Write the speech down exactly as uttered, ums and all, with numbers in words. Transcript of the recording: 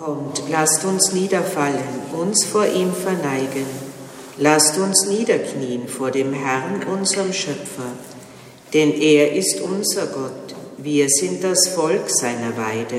Kommt, lasst uns niederfallen, uns vor ihm verneigen. Lasst uns niederknien vor dem Herrn, unserem Schöpfer. Denn er ist unser Gott, wir sind das Volk seiner Weide